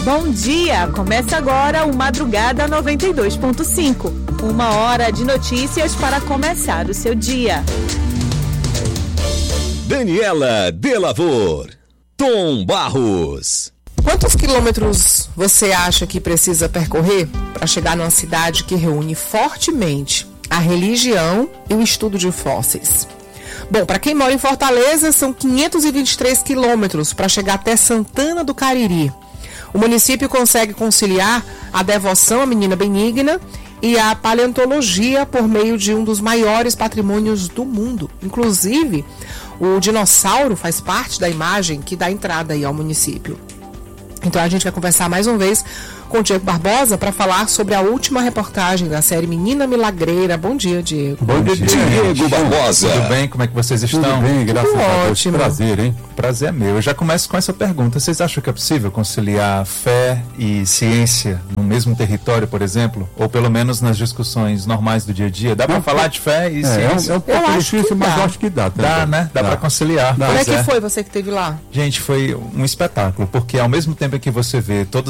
Bom dia! Começa agora o Madrugada 92.5. 1 hora de notícias para começar o seu dia. Daniela Delavor, Tom Barros. Quantos quilômetros você acha que precisa percorrer para chegar numa cidade que reúne fortemente a religião e o estudo de fósseis? Bom, para quem mora em Fortaleza, são 523 quilômetros para chegar até Santana do Cariri. O município consegue conciliar a devoção à menina benigna e a paleontologia por meio de um dos maiores patrimônios do mundo. Inclusive, o dinossauro faz parte da imagem que dá entrada aí ao município. Então a gente vai conversar mais uma vez com o Diego Barbosa para falar sobre a última reportagem da série Menina Milagreira. Bom dia, Diego. Bom dia, Diego Barbosa. Tudo bem? Como é que vocês estão? Tudo bem, graças a Deus. Ótimo. Prazer, hein? Prazer é meu. Eu já começo com essa pergunta. Vocês acham que é possível conciliar fé e ciência no mesmo território, por exemplo? Ou pelo menos nas discussões normais do dia a dia? Dá para falar de fé e ciência? É um pouco difícil, mas eu acho que dá. Dá, né? Dá para conciliar. Como é que foi você que esteve lá? Gente, foi um espetáculo, porque ao mesmo tempo que você vê todo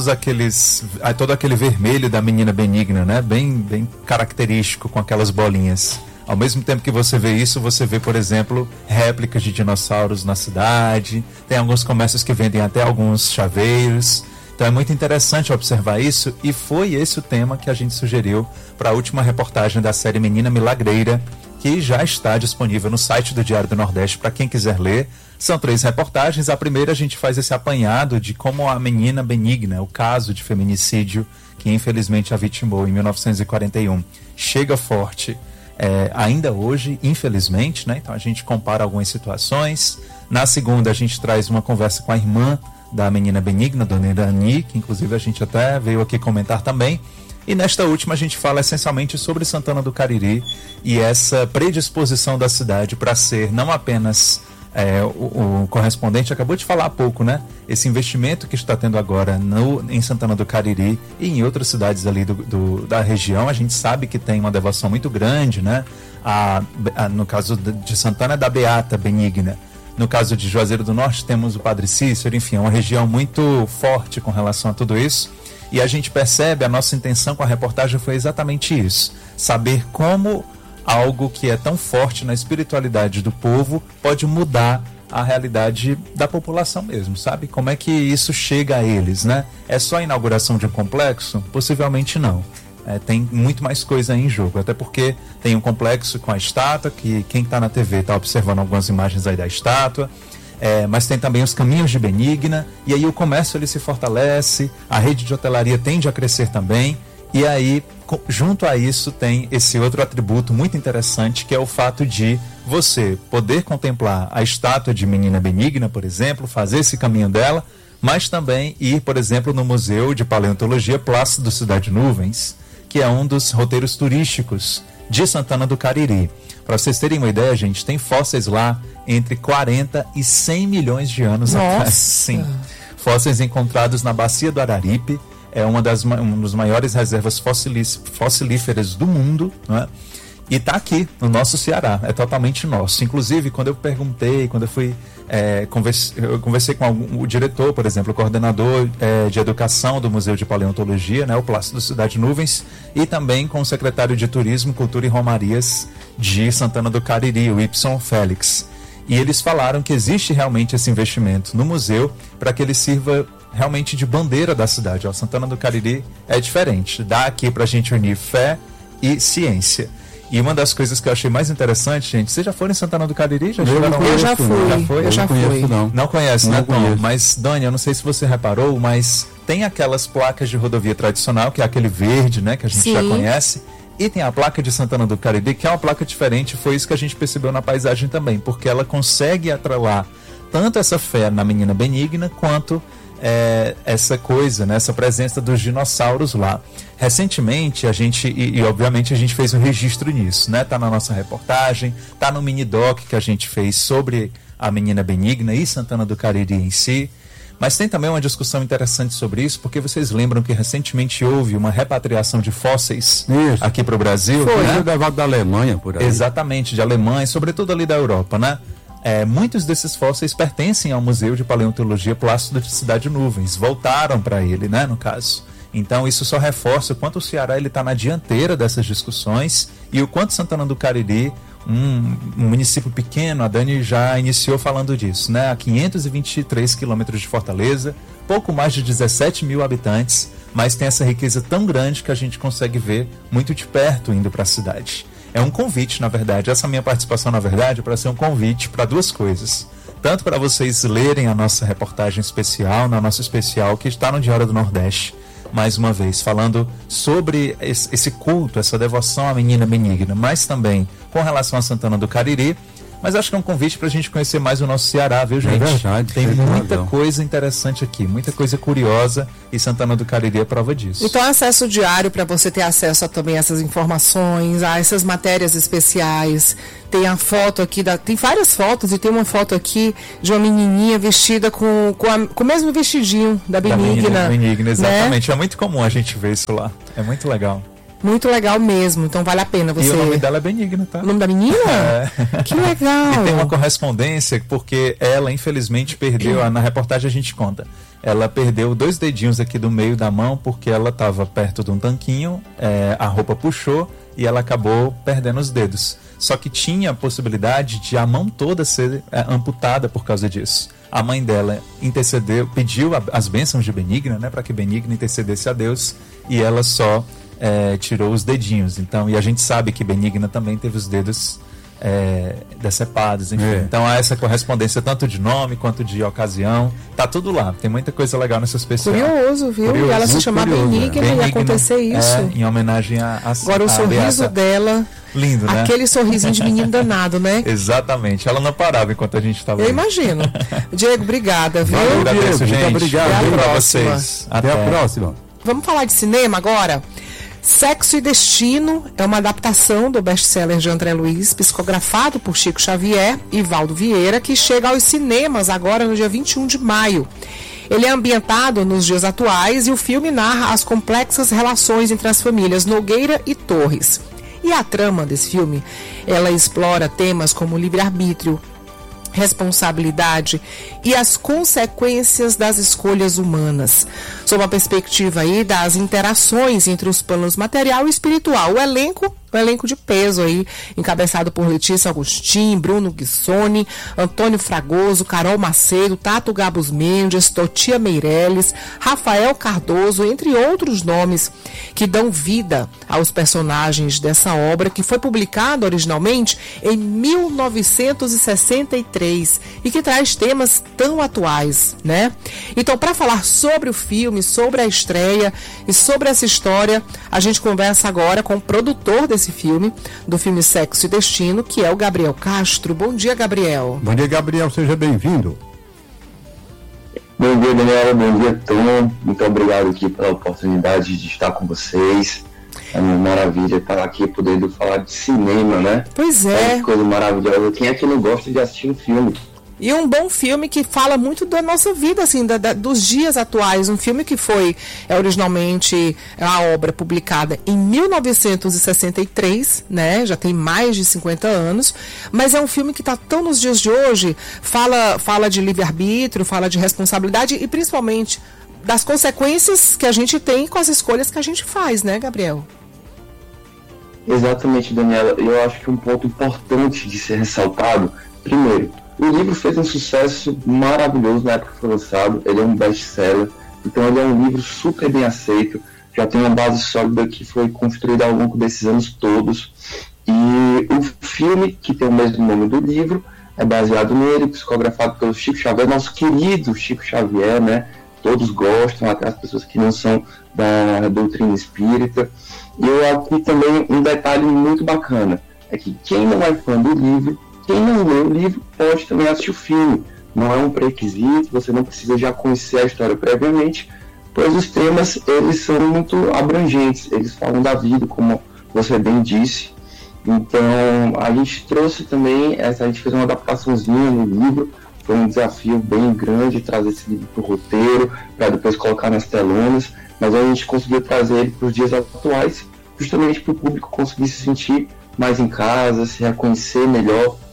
aquele vermelho da menina benigna, né? Bem característico, com aquelas bolinhas. Ao mesmo tempo que você vê isso, você vê, por exemplo, réplicas de dinossauros na cidade. Tem alguns comércios que vendem até alguns chaveiros. Então é muito interessante observar isso, e foi esse o tema que a gente sugeriu para a última reportagem da série Menina Milagreira, que já está disponível no site do Diário do Nordeste para quem quiser ler. São 3 reportagens. A primeira, a gente faz esse apanhado de como a menina benigna, o caso de feminicídio que infelizmente a vitimou em 1941, chega forte ainda hoje, infelizmente, né? Então a gente compara algumas situações. Na segunda, a gente traz uma conversa com a irmã da menina benigna, Dona Irani, que inclusive a gente até veio aqui comentar também. E nesta última a gente fala essencialmente sobre Santana do Cariri e essa predisposição da cidade para ser não apenas o correspondente acabou de falar há pouco, né? Esse investimento que está tendo agora em Santana do Cariri e em outras cidades ali da região, a gente sabe que tem uma devoção muito grande, né? No caso de Santana, da Beata Benigna. No caso de Juazeiro do Norte, temos o Padre Cícero. Enfim, é uma região muito forte com relação a tudo isso. E a gente percebe, a nossa intenção com a reportagem foi exatamente isso: saber como algo que é tão forte na espiritualidade do povo pode mudar a realidade da população mesmo, sabe? Como é que isso chega a eles, né? É só a inauguração de um complexo? Possivelmente não. Tem muito mais coisa em jogo, até porque tem um complexo com a estátua, que quem está na TV está observando algumas imagens aí da estátua, mas tem também os caminhos de Benigna, e aí o comércio ele se fortalece, a rede de hotelaria tende a crescer também. E aí, junto a isso, tem esse outro atributo muito interessante, que é o fato de você poder contemplar a estátua de Menina Benigna, por exemplo, fazer esse caminho dela, mas também ir, por exemplo, no Museu de Paleontologia Plácido Cidade Nuvens, que é um dos roteiros turísticos de Santana do Cariri. Para vocês terem uma ideia, gente, tem fósseis lá entre 40 e 100 milhões de anos atrás. Sim. Fósseis encontrados na Bacia do Araripe. É uma das maiores reservas fossilíferas do mundo, né? E está aqui no nosso Ceará, é totalmente nosso. Inclusive, quando eu perguntei, quando eu fui eu conversei com o diretor, por exemplo, o coordenador de educação do Museu de Paleontologia, né, o Plácido Cidade Nuvens, e também com o secretário de Turismo, Cultura e Romarias de Santana do Cariri, o Ibson Félix. E eles falaram que existe realmente esse investimento no museu para que ele sirva realmente de bandeira da cidade. Santana do Cariri é diferente, dá aqui pra gente unir fé e ciência. E uma das coisas que eu achei mais interessante, gente, vocês já foram em Santana do Cariri? Eu já fui. Eu já fui. Não conhece, né, Tom? Conheço. Mas, Dani, eu não sei se você reparou, mas tem aquelas placas de rodovia tradicional, que é aquele verde, né, que a gente já conhece. E tem a placa de Santana do Cariri, que é uma placa diferente. Foi isso que a gente percebeu na paisagem também, porque ela consegue atrelar tanto essa fé na menina benigna, quanto essa coisa, né, essa presença dos dinossauros lá. Recentemente, a gente, e obviamente a gente fez um registro nisso, né? Tá na nossa reportagem, tá no mini-doc que a gente fez sobre a menina benigna e Santana do Cariri em si. Mas tem também uma discussão interessante sobre isso, porque vocês lembram que recentemente houve uma repatriação de fósseis aqui para o Brasil? Foi, né? levado da Alemanha, por aí. Exatamente, de Alemanha, sobretudo ali da Europa, né? muitos desses fósseis pertencem ao Museu de Paleontologia Plasticidade Nuvens, voltaram para ele, né, no caso. Então isso só reforça o quanto o Ceará está na dianteira dessas discussões e o quanto Santana do Cariri, um município pequeno, a Dani já iniciou falando disso, né, a 523 quilômetros de Fortaleza, pouco mais de 17 mil habitantes, mas tem essa riqueza tão grande que a gente consegue ver muito de perto indo para a cidade. É um convite, na verdade, essa minha participação, na verdade, é para ser um convite para duas coisas. Tanto para vocês lerem a nossa reportagem especial, na nossa especial, que está no Diário do Nordeste, mais uma vez, falando sobre esse culto, essa devoção à menina benigna, mas também com relação a Santana do Cariri. Mas acho que é um convite para a gente conhecer mais o nosso Ceará, viu, gente? É verdade. Tem muita coisa interessante aqui, muita coisa curiosa, e Santana do Cariri é prova disso. Então, acesso diário para você ter acesso a também essas informações, a essas matérias especiais. Tem a foto aqui, tem várias fotos, e tem uma foto aqui de uma menininha vestida com o mesmo vestidinho da Benigna. Benigna, exatamente. Né? É muito comum a gente ver isso lá. É muito legal. Muito legal mesmo, então vale a pena você... E o nome dela é Benigna, tá? O nome da menina? É. Que legal! E tem uma correspondência, porque ela, infelizmente, perdeu, na reportagem a gente conta, ela perdeu 2 dedinhos aqui do meio da mão, porque ela estava perto de um tanquinho, a roupa puxou e ela acabou perdendo os dedos. Só que tinha a possibilidade de a mão toda ser amputada por causa disso. A mãe dela intercedeu, pediu as bênçãos de Benigna, né, para que Benigna intercedesse a Deus, e ela só... tirou os dedinhos, então, e a gente sabe que Benigna também teve os dedos decepados, enfim. Então há essa correspondência tanto de nome quanto de ocasião, tá tudo lá, tem muita coisa legal nessa especial. Curioso, viu? Curioso, e ela se chamar Benigna e acontecer isso. Em homenagem a agora o sorriso dela, lindo, né? Aquele sorrisinho de menino danado, né? Exatamente, ela não parava enquanto a gente estava. Eu imagino. Diego, obrigada, viu? Eu agradeço, gente. Muito obrigado. Até a pra próxima. vocês. Até a próxima. Vamos falar de cinema agora? Sexo e Destino é uma adaptação do best-seller de André Luiz, psicografado por Chico Xavier e Valdo Vieira, que chega aos cinemas agora no dia 21 de maio. Ele é ambientado nos dias atuais e o filme narra as complexas relações entre as famílias Nogueira e Torres. E a trama desse filme, ela explora temas como livre-arbítrio, responsabilidade e as consequências das escolhas humanas, sob a perspectiva aí das interações entre os planos material e espiritual. O elenco de peso aí, encabeçado por Letícia Agostin, Bruno Guissoni, Antônio Fragoso, Carol Macedo, Tato Gabus Mendes, Totia Meirelles, Rafael Cardoso, entre outros nomes que dão vida aos personagens dessa obra, que foi publicada originalmente em 1963 e que traz temas tão atuais, né? Então, para falar sobre o filme, sobre a estreia e sobre essa história, a gente conversa agora com o produtor desse filme, do filme Sexo e Destino, que é o Gabriel Castro. Bom dia, Gabriel. Bom dia, Gabriel, seja bem-vindo. Bom dia, Daniela, bom dia, Tom. Muito obrigado aqui pela oportunidade de estar com vocês. É uma maravilha estar aqui podendo falar de cinema, né? Pois é. Que coisa maravilhosa. Quem é que não gosta de assistir um filme? E um bom filme que fala muito da nossa vida, assim, dos dias atuais. Um filme que foi originalmente a obra publicada em 1963, né? Já tem mais de 50 anos. Mas é um filme que está tão nos dias de hoje. Fala de livre-arbítrio, fala de responsabilidade e principalmente das consequências que a gente tem com as escolhas que a gente faz, né, Gabriel? Exatamente, Daniela. Eu acho que um ponto importante de ser ressaltado, primeiro, o livro fez um sucesso maravilhoso na época que foi lançado, ele é um best-seller, então ele é um livro super bem aceito, já tem uma base sólida que foi construída ao longo desses anos todos, e o filme, que tem o mesmo nome do livro, é baseado nele, psicografado pelo Chico Xavier, nosso querido Chico Xavier, né? Todos gostam, até as pessoas que não são da doutrina espírita. E eu aqui também um detalhe muito bacana, é que quem não é fã do livro, quem não lê o livro pode também assistir o filme. Não é um pré-requisito, você não precisa já conhecer a história previamente, pois os temas eles são muito abrangentes, eles falam da vida, como você bem disse. Então a gente trouxe também, a gente fez uma adaptaçãozinha no livro, foi um desafio bem grande trazer esse livro para o roteiro, para depois colocar nas telonas, mas a gente conseguiu trazer ele para os dias atuais, justamente para o público conseguir se sentir mais em casa, se reconhecer melhor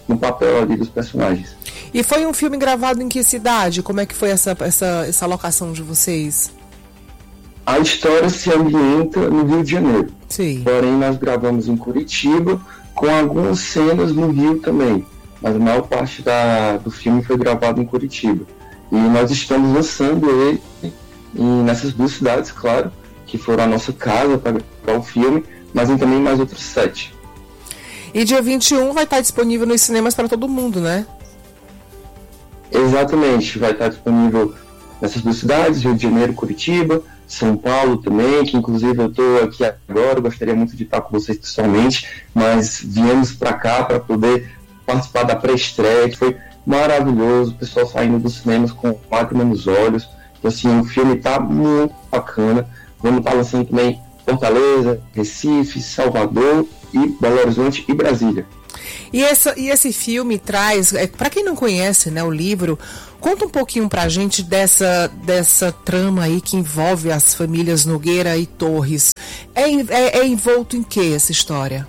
no papel ali dos personagens. E foi um filme gravado em que cidade? Como é que foi essa locação de vocês? A história se ambienta no Rio de Janeiro. Sim. Porém, nós gravamos em Curitiba, com algumas cenas no Rio também. Mas a maior parte do filme foi gravado em Curitiba. E nós estamos lançando ele nessas duas cidades, claro, que foram a nossa casa para gravar o filme, mas também mais outros 7. E dia 21 vai estar disponível nos cinemas para todo mundo, né? Exatamente, vai estar disponível nessas duas cidades, Rio de Janeiro, Curitiba, São Paulo também, que inclusive eu estou aqui agora, gostaria muito de estar com vocês pessoalmente, mas viemos para cá para poder participar da pré-estreia, que foi maravilhoso, o pessoal saindo dos cinemas com lágrimas nos olhos. Então, assim, o filme está muito bacana. Vamos estar lançando também Fortaleza, Recife, Salvador, e Belo Horizonte e Brasília. E esse filme traz, para quem não conhece, né, o livro, conta um pouquinho pra gente dessa trama aí que envolve as famílias Nogueira e Torres. É envolto em que essa história?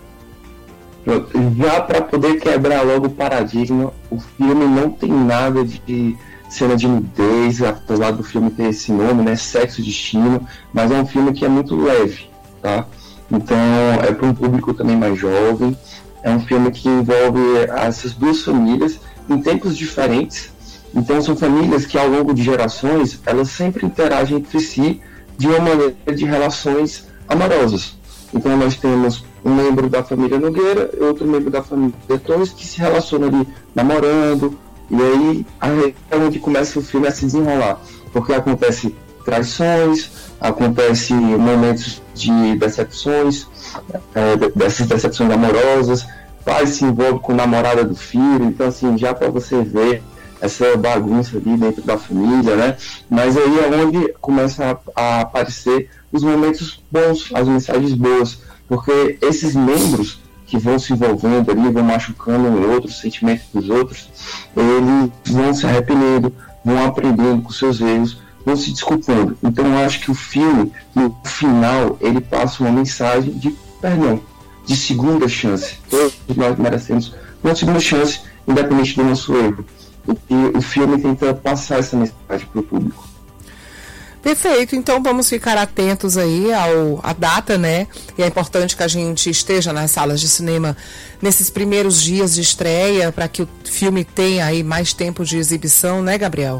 Já para poder quebrar logo o paradigma, o filme não tem nada de cena de nudez, apesar do filme ter esse nome, né, Sexo e Destino, mas é um filme que é muito leve, tá? Então é para um público também mais jovem. É um filme que envolve essas duas famílias em tempos diferentes. Então são famílias que ao longo de gerações elas sempre interagem entre si de uma maneira de relações amorosas. Então nós temos um membro da família Nogueira e outro membro da família Torres que se relacionam ali namorando, e aí é onde começa o filme a se desenrolar, porque acontece traições, acontece momentos de decepções, dessas decepções amorosas, pai se envolve com a namorada do filho, então assim, já para você ver essa bagunça ali dentro da família, né? Mas aí é onde começa a aparecer os momentos bons, as mensagens boas, porque esses membros que vão se envolvendo ali, vão machucando um outro, os sentimentos dos outros, eles vão se arrependendo, vão aprendendo com seus erros, vão se desculpando. Então eu acho que o filme, no final, ele passa uma mensagem de perdão, de segunda chance. Todos nós merecemos uma segunda chance, independente do nosso erro. E o filme tenta passar essa mensagem para o público. Perfeito, então vamos ficar atentos aí à data, né? E é importante que a gente esteja nas salas de cinema nesses primeiros dias de estreia, para que o filme tenha aí mais tempo de exibição, né, Gabriel?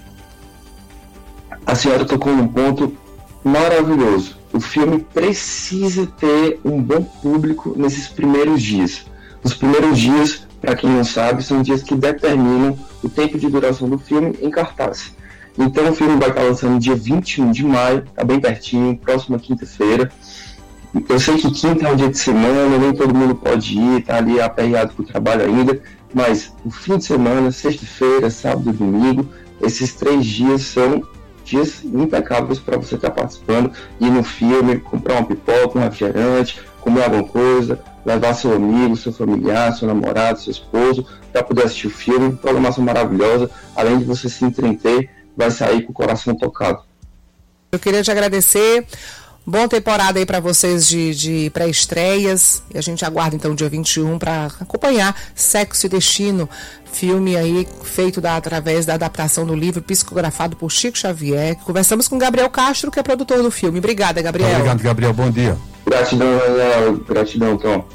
A senhora tocou num ponto maravilhoso. O filme precisa ter um bom público nesses primeiros dias. Os primeiros dias, para quem não sabe, são dias que determinam o tempo de duração do filme em cartaz. Então o filme vai estar lançando dia 21 de maio, tá bem pertinho, próxima quinta-feira. Eu sei que quinta é um dia de semana, nem todo mundo pode ir, tá ali aperreado com o trabalho ainda, mas o fim de semana, sexta-feira, sábado e domingo, esses 3 dias são dias impecáveis para você estar participando, ir no filme, comprar uma pipoca, um refrigerante, comer alguma coisa, levar seu amigo, seu familiar, seu namorado, seu esposo, para poder assistir o filme. Programação maravilhosa, além de você se entreter, vai sair com o coração tocado. Eu queria te agradecer. Boa temporada aí para vocês de pré-estreias. E a gente aguarda então o dia 21 para acompanhar Sexo e Destino, filme aí feito através da adaptação do livro psicografado por Chico Xavier. Conversamos com Gabriel Castro, que é produtor do filme. Obrigada, Gabriel. Obrigado, Gabriel. Bom dia. Gratidão, Daniel. Gratidão, Tom.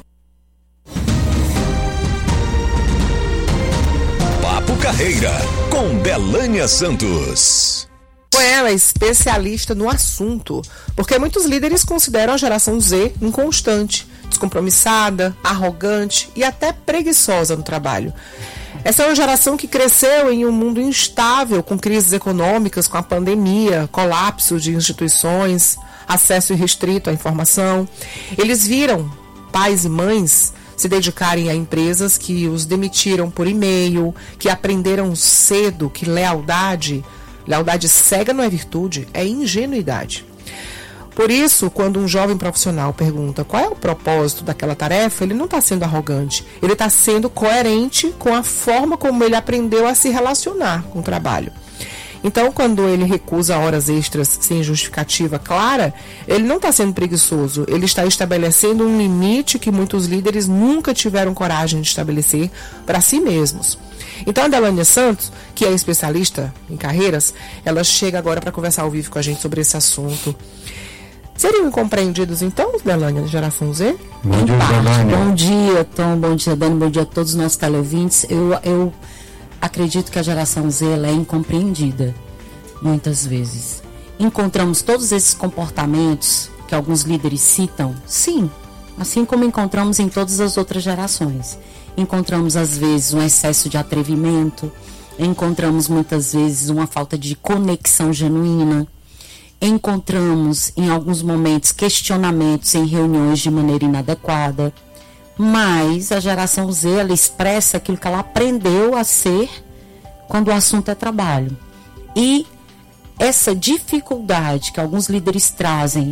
Papo Carreira, com Belânia Santos. Ela é especialista no assunto, porque muitos líderes consideram a geração Z inconstante, descompromissada, arrogante e até preguiçosa no trabalho. Essa é uma geração que cresceu em um mundo instável, com crises econômicas, com a pandemia, colapso de instituições, acesso irrestrito à informação. Eles viram pais e mães se dedicarem a empresas que os demitiram por e-mail, que aprenderam cedo que lealdade cega não é virtude, é ingenuidade. Por isso, quando um jovem profissional pergunta qual é o propósito daquela tarefa, ele não está sendo arrogante, ele está sendo coerente com a forma como ele aprendeu a se relacionar com o trabalho. Então, quando ele recusa horas extras sem justificativa clara, ele não está sendo preguiçoso, ele está estabelecendo um limite que muitos líderes nunca tiveram coragem de estabelecer para si mesmos. Então, a Delânia Santos, que é especialista em carreiras, ela chega agora para conversar ao vivo com a gente sobre esse assunto. Seriam incompreendidos, então, Delânia, da geração Z? Bom dia, Delânia. Bom dia, Tom. Bom dia, Dani. Bom dia a todos os nossos teleouvintes. Eu acredito que a geração Z ela é incompreendida, muitas vezes. Encontramos todos esses comportamentos que alguns líderes citam, sim, assim como encontramos em todas as outras gerações. Encontramos, às vezes, um excesso de atrevimento, encontramos, muitas vezes, uma falta de conexão genuína, encontramos, em alguns momentos, questionamentos em reuniões de maneira inadequada, mas a geração Z, ela expressa aquilo que ela aprendeu a ser quando o assunto é trabalho. E essa dificuldade que alguns líderes trazem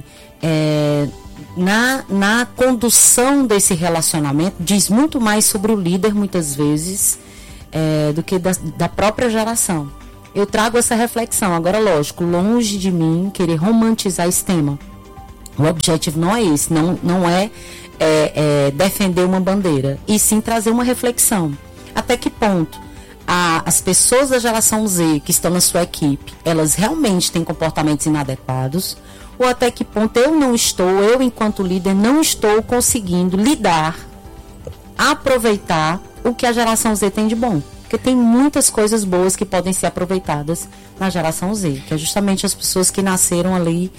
na condução desse relacionamento diz muito mais sobre o líder, muitas vezes, do que da própria geração. Eu trago essa reflexão. Agora, lógico, longe de mim querer romantizar esse tema. O objetivo não é esse, não é defender uma bandeira, e sim trazer uma reflexão. Até que ponto as pessoas da geração Z que estão na sua equipe, elas realmente têm comportamentos inadequados, ou até que ponto eu enquanto líder, não estou conseguindo lidar, aproveitar o que a geração Z tem de bom. Porque tem muitas coisas boas que podem ser aproveitadas na geração Z, que é justamente as pessoas que nasceram ali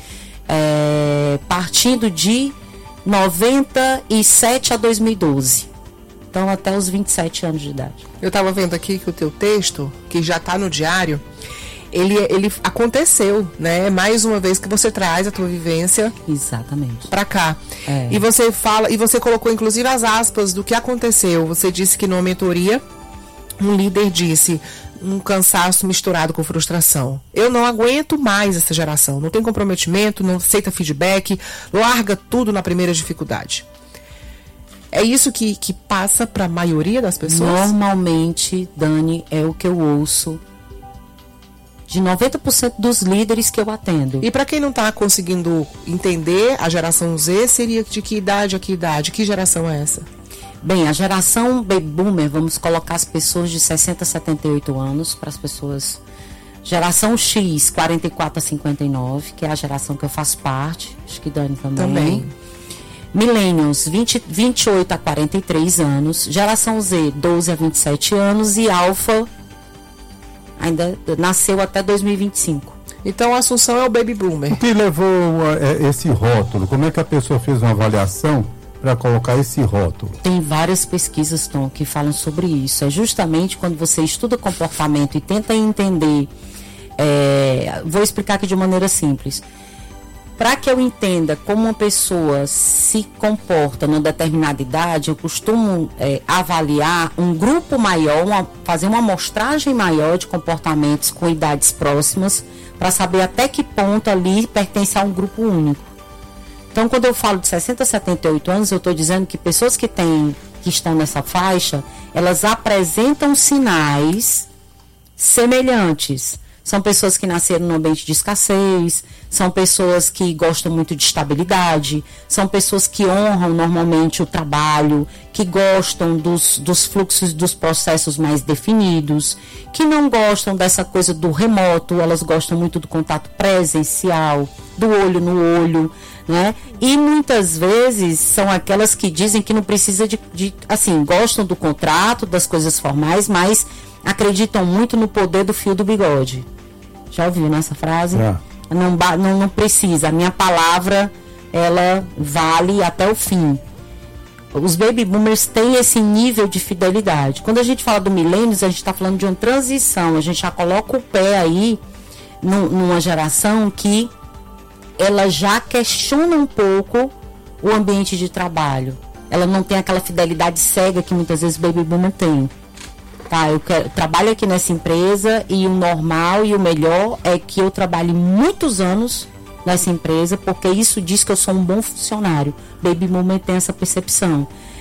partindo de 97 a 2012. Então, até os 27 anos de idade. Eu estava vendo aqui que o teu texto, que já está no diário, ele aconteceu, né? Mais uma vez que você traz a tua vivência. Exatamente. Para cá. E você fala, e você colocou inclusive as aspas do que aconteceu. Você disse que numa mentoria, um líder disse: um cansaço misturado com frustração. Eu não aguento mais essa geração. Não tem comprometimento, não aceita feedback, larga tudo na primeira dificuldade. É isso que passa para a maioria das pessoas? Normalmente, Dani, é o que eu ouço de 90% dos líderes que eu atendo. E para quem não está conseguindo entender, a geração Z seria de que idade a que idade? Que geração é essa? Bem, a geração Baby Boomer, vamos colocar as pessoas de 60 a 78 anos, para as pessoas... Geração X, 44 a 59, que é a geração que eu faço parte, acho que Dani também. Millennials, 28 a 43 anos. Geração Z, 12 a 27 anos. E Alpha ainda nasceu até 2025. Então a Assunção é o Baby Boomer. O que levou esse rótulo? Como é que a pessoa fez uma avaliação para colocar esse rótulo? Tem várias pesquisas, Tom, que falam sobre isso. É justamente quando você estuda comportamento e tenta entender. Vou explicar aqui de maneira simples. Para que eu entenda como uma pessoa se comporta numa determinada idade, eu costumo avaliar um grupo maior, fazer uma amostragem maior de comportamentos com idades próximas, para saber até que ponto ali pertence a um grupo único. Então, quando eu falo de 60 a 78 anos, eu estou dizendo que pessoas que estão nessa faixa, elas apresentam sinais semelhantes. São pessoas que nasceram num ambiente de escassez, são pessoas que gostam muito de estabilidade, são pessoas que honram normalmente o trabalho, que gostam dos fluxos, dos processos mais definidos, que não gostam dessa coisa do remoto, elas gostam muito do contato presencial, do olho no olho, né? E muitas vezes são aquelas que dizem que não precisa assim, gostam do contrato, das coisas formais, mas acreditam muito no poder do fio do bigode. Já ouviu nessa frase? Não precisa. A minha palavra, ela vale até o fim. Os baby boomers têm esse nível de fidelidade. Quando a gente fala do milênios, a gente está falando de uma transição. A gente já coloca o pé aí numa geração que ela já questiona um pouco o ambiente de trabalho. Ela não tem aquela fidelidade cega que muitas vezes o baby boomer tem. Tá, eu trabalho aqui nessa empresa e o normal e o melhor é que eu trabalhe muitos anos nessa empresa, porque isso diz que eu sou um bom funcionário. Baby Boomer tem essa percepção.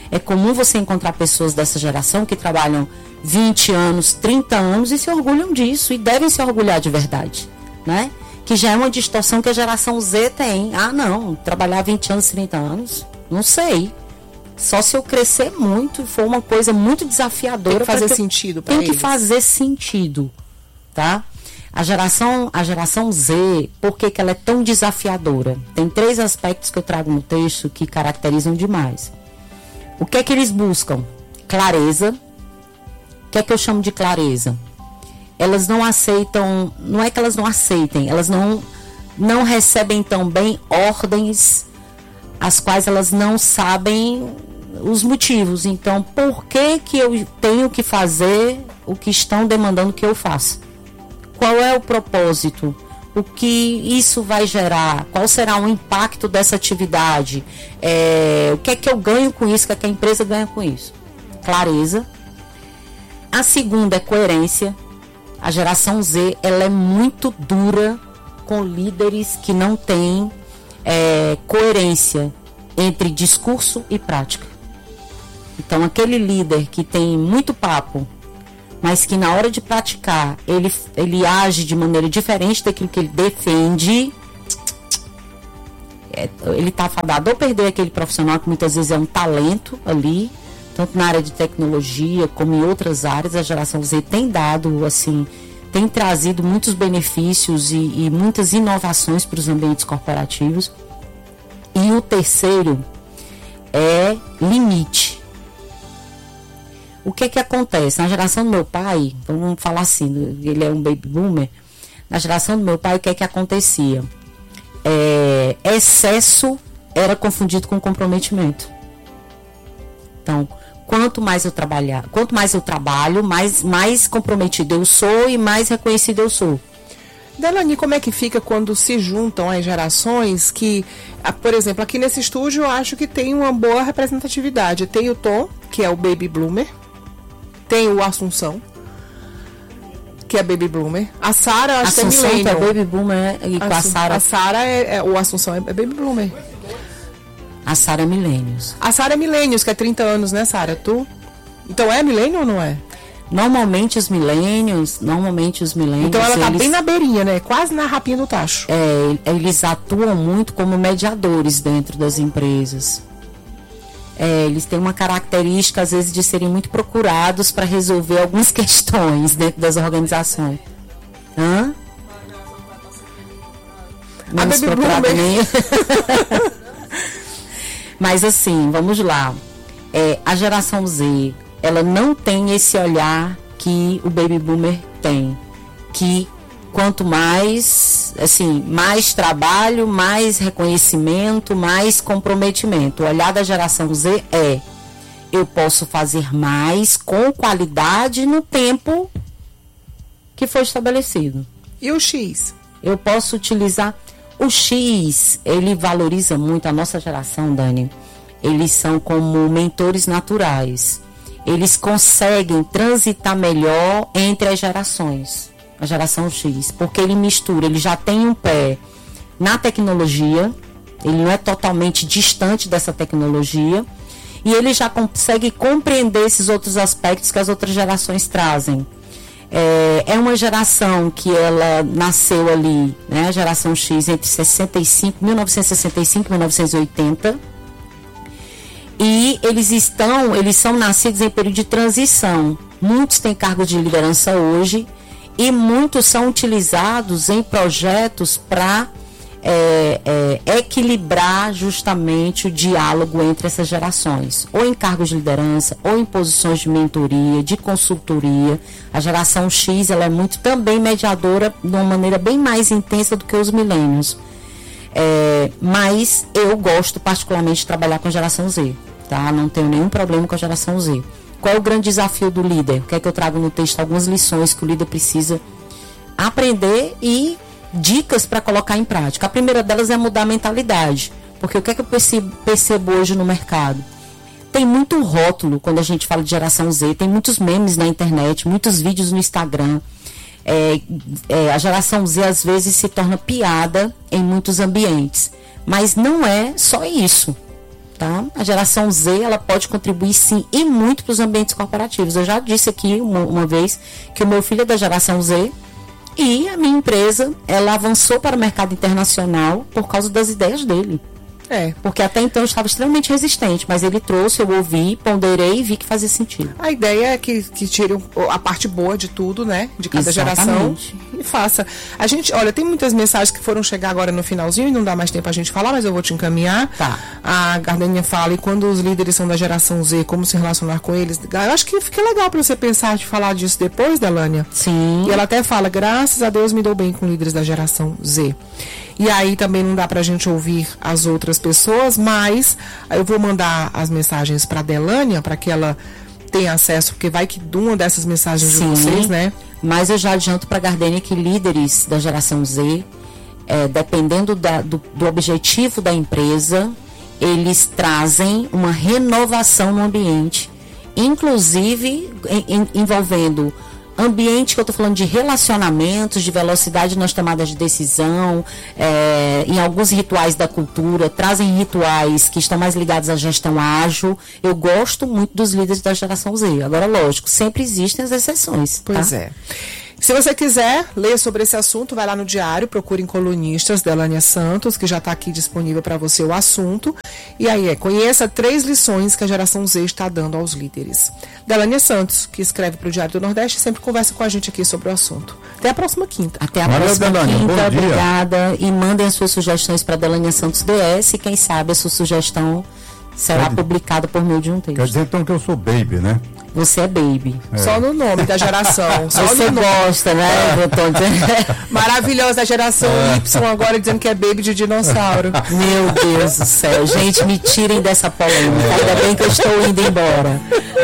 É comum você encontrar pessoas dessa geração que trabalham 20 anos, 30 anos e se orgulham disso e devem se orgulhar de verdade, né? Que já é uma distorção que a geração Z tem. Ah, não, trabalhar 20 anos, 30 anos, não sei. Só se eu crescer muito e for uma coisa muito desafiadora. Tem que fazer sentido para eles. Tem que fazer sentido, tá? A geração Z, por que ela é tão desafiadora? Tem 3 aspectos que eu trago no texto que caracterizam demais. O que é que eles buscam? Clareza. O que é que eu chamo de clareza? Elas não aceitam, não é que elas não aceitem, elas não recebem tão bem ordens as quais elas não sabem os motivos. Então, por que eu tenho que fazer o que estão demandando que eu faça? Qual é o propósito? O que isso vai gerar? Qual será o impacto dessa atividade? O que é que eu ganho com isso? O que é que a empresa ganha com isso? Clareza. A segunda é coerência. A geração Z, ela é muito dura com líderes que não têm coerência entre discurso e prática. Então, aquele líder que tem muito papo, mas que na hora de praticar ele age de maneira diferente daquilo que ele defende, ele está fadado ou perder aquele profissional que muitas vezes é um talento ali, tanto na área de tecnologia como em outras áreas. A geração Z tem dado, assim, tem trazido muitos benefícios e muitas inovações para os ambientes corporativos. E o terceiro é limite. O que é que acontece? Na geração do meu pai, vamos falar assim, ele é um baby boomer, na geração do meu pai, o que é que acontecia? Excesso era confundido com comprometimento. Então, quanto mais eu trabalho, mais comprometido eu sou e mais reconhecido eu sou. Delani, como é que fica quando se juntam as gerações que, por exemplo, aqui nesse estúdio eu acho que tem uma boa representatividade. Tem o Tom, que é o baby bloomer. Tem o Assunção, que é baby bloomer. A Sara, acho que é millennial. É baby boomer e com a Sara. A Sara o Assunção é baby bloomer. A Sara é millennials. A Sara é millennials, que é 30 anos, né, Sara? Tu? Então é millennial ou não é? Normalmente os millennials. Então ela tá bem na beirinha, né? Quase na rapinha do tacho. Eles atuam muito como mediadores dentro das empresas. Eles têm uma característica, às vezes, de serem muito procurados para resolver algumas questões dentro das organizações. Hã? Não se procurado nem. Mas assim, vamos lá. A geração Z, ela não tem esse olhar que o baby boomer tem. Que quanto mais, assim, mais trabalho, mais reconhecimento, mais comprometimento. O olhar da geração Z eu posso fazer mais com qualidade no tempo que foi estabelecido. E o X? Eu posso utilizar o X. Ele valoriza muito a nossa geração, Dani. Eles são como mentores naturais. Eles conseguem transitar melhor entre as gerações. A geração X, porque ele mistura, ele já tem um pé na tecnologia, ele não é totalmente distante dessa tecnologia, e ele já consegue compreender esses outros aspectos que as outras gerações trazem. É uma geração que ela nasceu ali, né, a geração X, entre 1965 e 1980, e eles são nascidos em período de transição. Muitos têm cargos de liderança hoje, e muitos são utilizados em projetos para equilibrar justamente o diálogo entre essas gerações, ou em cargos de liderança, ou em posições de mentoria, de consultoria. A geração X, ela é muito também mediadora de uma maneira bem mais intensa do que os millennials. Mas eu gosto particularmente de trabalhar com a geração Z, tá? Não tenho nenhum problema com a geração Z. Qual é o grande desafio do líder? O que é que eu trago no texto? Algumas lições que o líder precisa aprender e dicas para colocar em prática. A primeira delas é mudar a mentalidade. Porque o que é que eu percebo hoje no mercado? Tem muito rótulo quando a gente fala de geração Z. Tem muitos memes na internet, muitos vídeos no Instagram. A geração Z às vezes se torna piada em muitos ambientes. Mas não é só isso. tá? A geração Z, ela pode contribuir sim e muito para os ambientes corporativos. Eu já disse aqui uma vez que o meu filho é da geração Z e a minha empresa, ela avançou para o mercado internacional por causa das ideias dele. Porque até então eu estava extremamente resistente, mas ele trouxe, eu ouvi, ponderei e vi que fazia sentido. A ideia é que tire a parte boa de tudo, né? De cada geração e faça. A gente, olha, tem muitas mensagens que foram chegar agora no finalzinho e não dá mais tempo a gente falar, mas eu vou te encaminhar. Tá. A Gardeninha fala, e quando os líderes são da geração Z, como se relacionar com eles? Eu acho que fica legal para você pensar de falar disso depois, Delânia. Sim. E ela até fala, graças a Deus me dou bem com líderes da geração Z. E aí também não dá pra gente ouvir as outras pessoas, mas eu vou mandar as mensagens pra Delânia, para que ela tenha acesso, porque vai que uma dessas mensagens de vocês, né? Mas eu já adianto pra Gardênia que líderes da geração Z, dependendo do objetivo da empresa, eles trazem uma renovação no ambiente, inclusive envolvendo ambiente, que eu estou falando de relacionamentos, de velocidade nas tomadas de decisão, em alguns rituais da cultura, trazem rituais que estão mais ligados à gestão ágil. Eu gosto muito dos líderes da geração Z. Agora, lógico, sempre existem as exceções. Pois é. Se você quiser ler sobre esse assunto, vai lá no diário, procure em Colunistas, Delânia Santos, que já está aqui disponível para você o assunto. E aí conheça 3 lições que a geração Z está dando aos líderes. Delânia Santos, que escreve para o Diário do Nordeste, sempre conversa com a gente aqui sobre o assunto. Até a próxima quinta. Até a próxima quinta, obrigada. E mandem as suas sugestões para Delânia Santos DS, e quem sabe a sua sugestão será publicada por meio de um texto. Quer dizer então que eu sou baby, né? Você é baby. Só no nome da geração. Só você no gosta, né? Maravilhosa a geração Y agora dizendo que é baby de dinossauro. Meu Deus do céu. Gente, me tirem dessa polêmica. Ainda bem que eu estou indo embora.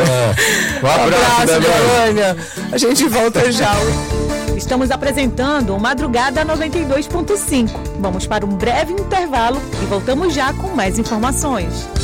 Um abraço, Delânia. A gente volta já. Estamos apresentando o Madrugada 92.5. Vamos para um breve intervalo e voltamos já com mais informações.